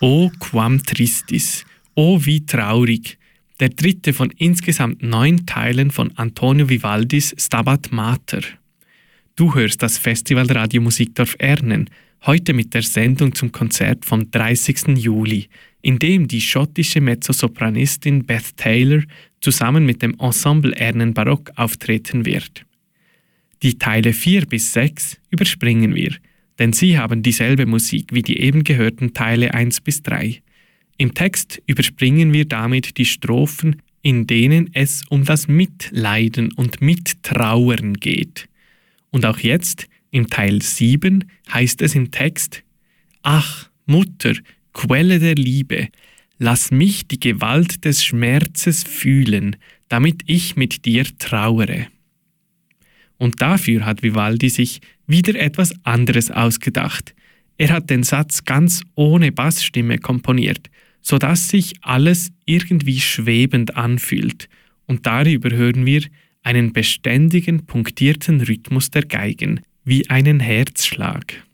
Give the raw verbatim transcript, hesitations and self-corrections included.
O quam tristis, o wie traurig, der dritte von insgesamt neun Teilen von Antonio Vivaldis Stabat Mater. Du hörst das Festival Radio Musikdorf Ernen, heute mit der Sendung zum Konzert vom dreißigsten Juli, in dem die schottische Mezzosopranistin Beth Taylor zusammen mit dem Ensemble Ernen Barock auftreten wird. Die Teile vier bis sechs überspringen wir, denn sie haben dieselbe Musik wie die eben gehörten Teile eins bis drei. Im Text überspringen wir damit die Strophen, in denen es um das Mitleiden und Mittrauern geht. Und auch jetzt, im Teil sieben, heißt es im Text: Ach, Mutter, Quelle der Liebe, lass mich die Gewalt des Schmerzes fühlen, damit ich mit dir trauere. Und dafür hat Vivaldi sich wieder etwas anderes ausgedacht. Er hat den Satz ganz ohne Bassstimme komponiert, sodass sich alles irgendwie schwebend anfühlt. Und darüber hören wir einen beständigen, punktierten Rhythmus der Geigen, wie einen Herzschlag.